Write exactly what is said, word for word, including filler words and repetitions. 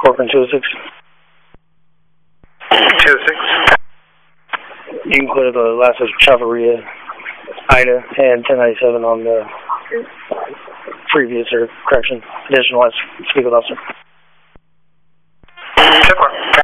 Corcoran two oh six. two oh six. You can clear the last of Chavarria, Ida, and ten ninety-seven on the previous, or correction, additional last speak with officer. ten four.